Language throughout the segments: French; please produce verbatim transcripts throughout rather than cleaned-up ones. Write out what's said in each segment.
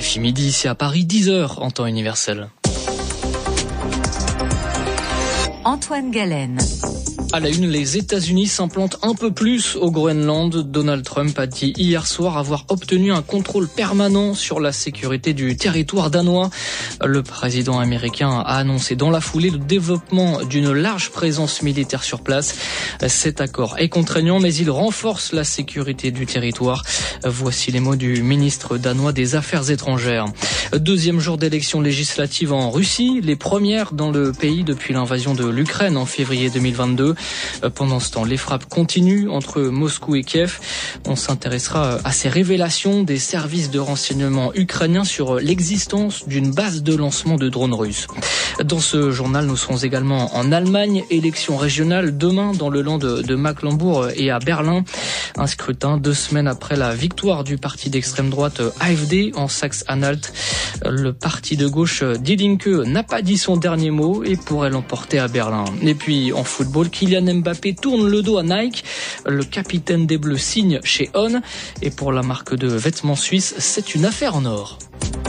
R F I midi, ici à Paris, dix heures en temps universel. Antoine Galen. À la une, les États-Unis s'implantent un peu plus au Groenland. Donald Trump a dit hier soir avoir obtenu un contrôle permanent sur la sécurité du territoire danois. Le président américain a annoncé dans la foulée le développement d'une large présence militaire sur place. Cet accord est contraignant, mais il renforce la sécurité du territoire. Voici les mots du ministre danois des Affaires étrangères. Deuxième jour d'élections législatives en Russie, les premières dans le pays depuis l'invasion de l'Ukraine en février deux mille vingt-deux. Pendant ce temps, les frappes continuent entre Moscou et Kiev. On s'intéressera à ces révélations des services de renseignement ukrainiens sur l'existence d'une base de lancement de drones russes. Dans ce journal, nous serons également en Allemagne. Élection régionale demain dans le land de Mecklembourg et à Berlin. Un scrutin deux semaines après la victoire du parti d'extrême droite A F D en Saxe-Anhalt. Le parti de gauche Die Linke n'a pas dit son dernier mot et pourrait l'emporter à Berlin. Et puis en football, Kylian Mbappé tourne le dos à Nike. Le capitaine des Bleus signe chez On. Et pour la marque de vêtements suisse, c'est une affaire en or.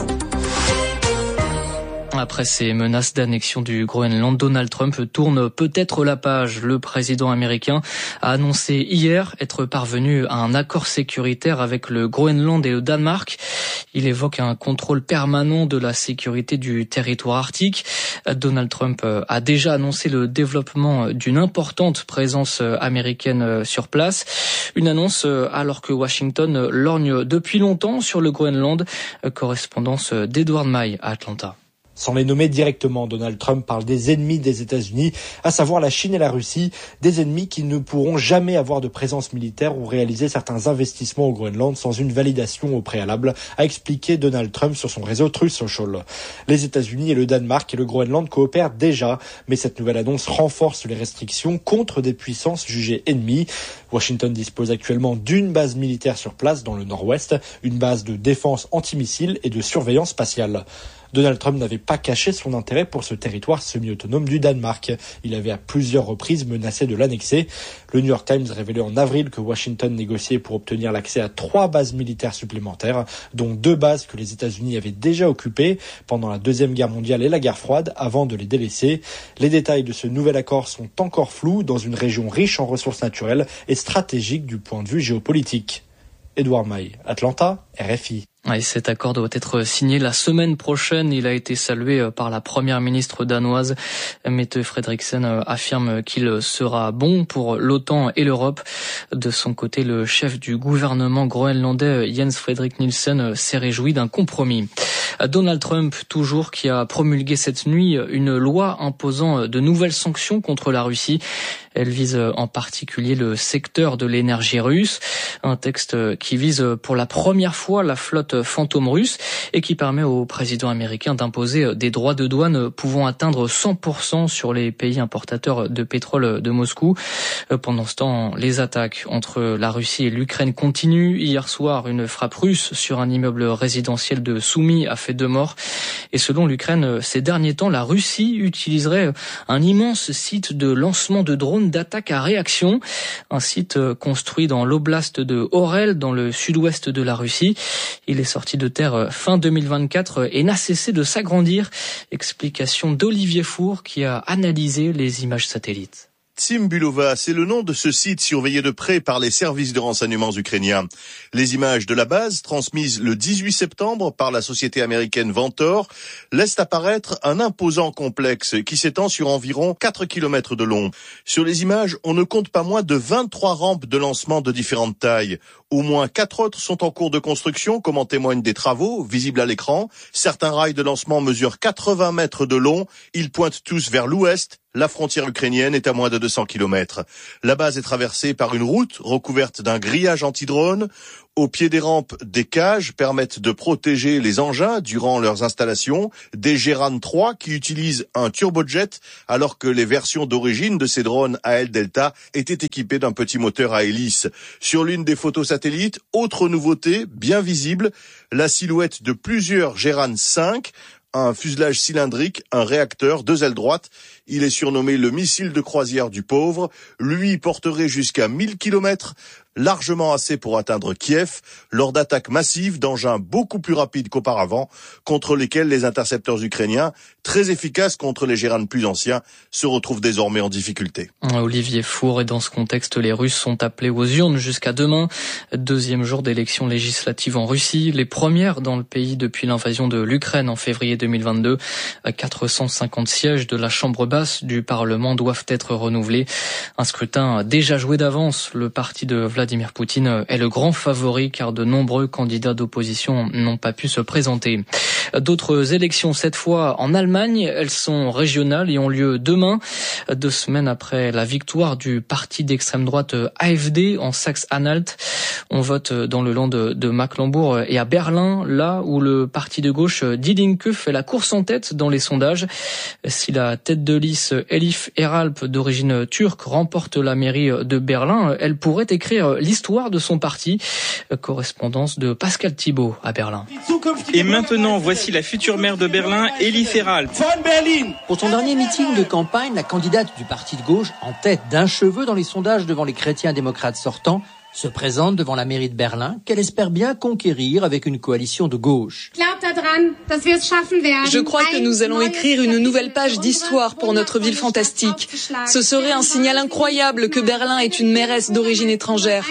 Après ces menaces d'annexion du Groenland, Donald Trump tourne peut-être la page. Le président américain a annoncé hier être parvenu à un accord sécuritaire avec le Groenland et le Danemark. Il évoque un contrôle permanent de la sécurité du territoire arctique. Donald Trump a déjà annoncé le développement d'une importante présence américaine sur place. Une annonce alors que Washington lorgne depuis longtemps sur le Groenland. Correspondance d'Edward May à Atlanta. Sans les nommer directement, Donald Trump parle des ennemis des États-Unis, à savoir la Chine et la Russie, des ennemis qui ne pourront jamais avoir de présence militaire ou réaliser certains investissements au Groenland sans une validation au préalable, a expliqué Donald Trump sur son réseau Truth Social. Les États-Unis et le Danemark et le Groenland coopèrent déjà, mais cette nouvelle annonce renforce les restrictions contre des puissances jugées ennemies. Washington dispose actuellement d'une base militaire sur place dans le nord-ouest, une base de défense antimissiles et de surveillance spatiale. Donald Trump n'avait pas caché son intérêt pour ce territoire semi-autonome du Danemark. Il avait à plusieurs reprises menacé de l'annexer. Le New York Times révélait en avril que Washington négociait pour obtenir l'accès à trois bases militaires supplémentaires, dont deux bases que les États-Unis avaient déjà occupées pendant la Deuxième Guerre mondiale et la guerre froide avant de les délaisser. Les détails de ce nouvel accord sont encore flous dans une région riche en ressources naturelles et stratégique du point de vue géopolitique. Edward May, Atlanta, R F I. Et cet accord doit être signé la semaine prochaine. Il a été salué par la première ministre danoise. Mette Frederiksen affirme qu'il sera bon pour l'OTAN et l'Europe. De son côté, le chef du gouvernement groenlandais, Jens Frederik Nielsen, s'est réjoui d'un compromis. Donald Trump, toujours, qui a promulgué cette nuit une loi imposant de nouvelles sanctions contre la Russie. Elle vise en particulier le secteur de l'énergie russe. Un texte qui vise pour la première fois la flotte fantôme russe et qui permet au président américain d'imposer des droits de douane pouvant atteindre cent pour cent sur les pays importateurs de pétrole de Moscou. Pendant ce temps, les attaques entre la Russie et l'Ukraine continuent. Hier soir, une frappe russe sur un immeuble résidentiel de Soumy a fait deux morts. Et selon l'Ukraine, ces derniers temps, la Russie utiliserait un immense site de lancement de drones d'attaque à réaction. Un site construit dans l'oblast de Orel, dans le sud-ouest de la Russie. Il est sorti de terre fin deux mille vingt-quatre et n'a cessé de s'agrandir. Explication d'Olivier Four qui a analysé les images satellites. Tsimbulova, c'est le nom de ce site surveillé de près par les services de renseignements ukrainiens. Les images de la base, transmises le dix-huit septembre par la société américaine Ventor, laissent apparaître un imposant complexe qui s'étend sur environ quatre kilomètres de long. Sur les images, on ne compte pas moins de vingt-trois rampes de lancement de différentes tailles. Au moins quatre autres sont en cours de construction, comme en témoignent des travaux, visibles à l'écran. Certains rails de lancement mesurent quatre-vingts mètres de long. Ils pointent tous vers l'ouest. La frontière ukrainienne est à moins de deux cents kilomètres. La base est traversée par une route recouverte d'un grillage anti-drone. Au pied des rampes, des cages permettent de protéger les engins durant leurs installations. Des Geran trois qui utilisent un turbojet, alors que les versions d'origine de ces drones A L Delta étaient équipées d'un petit moteur à hélice. Sur l'une des photos satellites, autre nouveauté, bien visible, la silhouette de plusieurs Geran cinq, un fuselage cylindrique, un réacteur, deux ailes droites. Il est surnommé le missile de croisière du pauvre. Lui porterait jusqu'à mille kilomètres. largement assez pour atteindre Kiev lors d'attaques massives d'engins beaucoup plus rapides qu'auparavant, contre lesquels les intercepteurs ukrainiens, très efficaces contre les Gérans plus anciens, se retrouvent désormais en difficulté. Olivier Faure, et dans ce contexte, les Russes sont appelés aux urnes jusqu'à demain. Deuxième jour d'élections législatives en Russie, les premières dans le pays depuis l'invasion de l'Ukraine en février deux mille vingt-deux. quatre cent cinquante sièges de la Chambre basse du Parlement doivent être renouvelés. Un scrutin déjà joué d'avance. Le parti de Vladimir Poutine est le grand favori car de nombreux candidats d'opposition n'ont pas pu se présenter. D'autres élections, cette fois en Allemagne, elles sont régionales et ont lieu demain, deux semaines après la victoire du parti d'extrême droite A F D en Saxe-Anhalt. On vote dans le land de, de Mecklembourg et à Berlin, là où le parti de gauche Die Linke fait la course en tête dans les sondages. Si la tête de liste Elif Eralp, d'origine turque, remporte la mairie de Berlin, elle pourrait écrire l'histoire de son parti. Correspondance de Pascal Thibault à Berlin. Et maintenant, voici la future maire de Berlin, Elif Eralp. Pour son dernier meeting de campagne, la candidate du parti de gauche, en tête d'un cheveu dans les sondages devant les chrétiens démocrates sortants, se présente devant la mairie de Berlin, qu'elle espère bien conquérir avec une coalition de gauche. Je crois que nous allons écrire une nouvelle page d'histoire pour notre ville fantastique. Ce serait un signal incroyable que Berlin est une mairesse d'origine étrangère.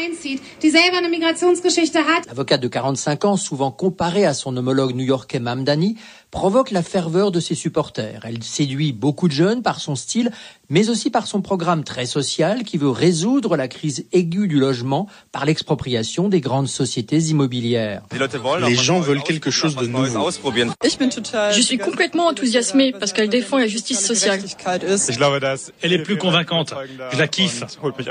L'avocate de quarante-cinq ans, souvent comparée à son homologue new-yorkais Mamdani, provoque la ferveur de ses supporters. Elle séduit beaucoup de jeunes par son style, mais aussi par son programme très social qui veut résoudre la crise aiguë du logement par l'expropriation des grandes sociétés immobilières. Les gens veulent quelque chose de nouveau. Je suis complètement enthousiasmée parce qu'elle défend la justice sociale. Elle est plus convaincante. Je la kiffe.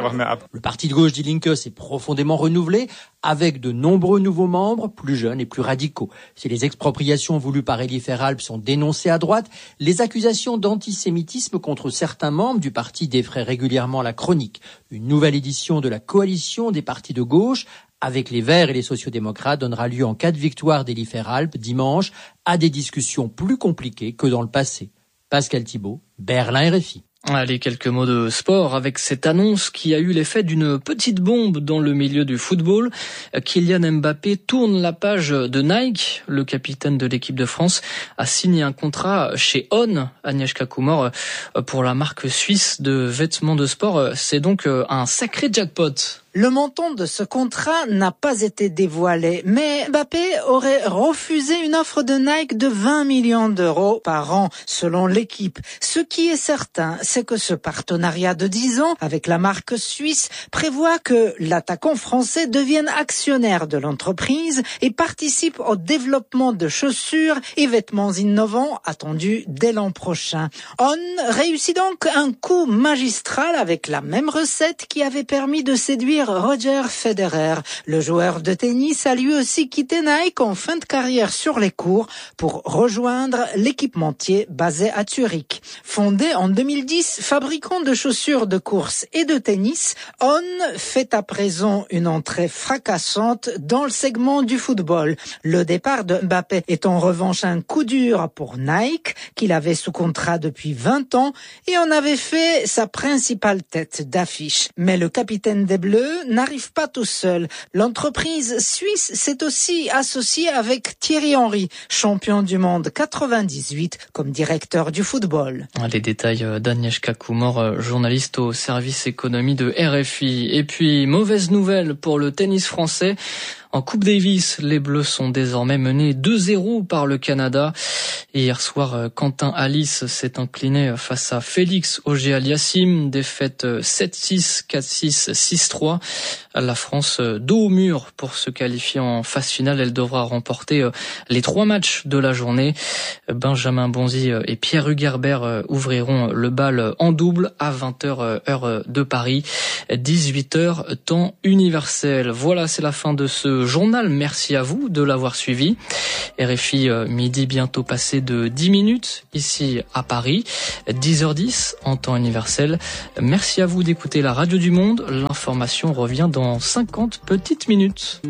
Le parti de gauche Die Linke s'est profondément renouvelé avec de nombreux nouveaux membres, plus jeunes et plus radicaux. Si les expropriations voulues par Elif Eralp sont dénoncées à droite, les accusations d'antisémitisme contre certains membres du parti défraient régulièrement la chronique. Une nouvelle édition de la coalition des partis de gauche avec les Verts et les sociodémocrates donnera lieu en cas de victoire d'Elif Eralp dimanche à des discussions plus compliquées que dans le passé. Pascal Thibault, Berlin R F I. Allez, quelques mots de sport avec cette annonce qui a eu l'effet d'une petite bombe dans le milieu du football. Kylian Mbappé tourne la page de Nike. Le capitaine de l'équipe de France a signé un contrat chez On, Agnieszka Kumor, pour la marque suisse de vêtements de sport. C'est donc un sacré jackpot. Le montant de ce contrat n'a pas été dévoilé, mais Mbappé aurait refusé une offre de Nike de vingt millions d'euros par an, selon l'équipe. Ce qui est certain, c'est que ce partenariat de dix ans avec la marque suisse prévoit que l'attaquant français devienne actionnaire de l'entreprise et participe au développement de chaussures et vêtements innovants attendus dès l'an prochain. On réussit donc un coup magistral avec la même recette qui avait permis de séduire Roger Federer. Le joueur de tennis a lui aussi quitté Nike en fin de carrière sur les courts pour rejoindre l'équipementier basé à Zurich. Fondé en deux mille dix, fabricant de chaussures de course et de tennis, On fait à présent une entrée fracassante dans le segment du football. Le départ de Mbappé est en revanche un coup dur pour Nike, qu'il avait sous contrat depuis vingt ans et en avait fait sa principale tête d'affiche. Mais le capitaine des Bleus n'arrive pas tout seul. L'entreprise suisse s'est aussi associée avec Thierry Henry, champion du monde quatre-vingt-dix-huit, comme directeur du football. Les détails d'Agnieszka Kumor, journaliste au service économie de R F I. Et puis, mauvaise nouvelle pour le tennis français. En Coupe Davis, les Bleus sont désormais menés deux zéro par le Canada. Hier soir, Quentin Halys s'est incliné face à Félix Auger-Aliassime. Défaite sept six, quatre six, six trois. La France dos au mur pour se qualifier en phase finale. Elle devra remporter les trois matchs de la journée. Benjamin Bonzi et Pierre Hugerbert ouvriront le bal en double à vingt heures heure de Paris, dix-huit heures temps universel. Voilà, c'est la fin de ce journal. Merci à vous de l'avoir suivi. R F I midi bientôt passé de dix minutes ici à Paris, dix heures dix en temps universel. Merci à vous d'écouter la Radio du Monde. L'information revient dans cinquante petites minutes.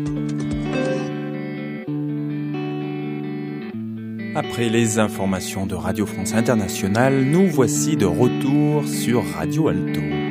Après les informations de Radio France Internationale, nous voici de retour sur Radio Alto.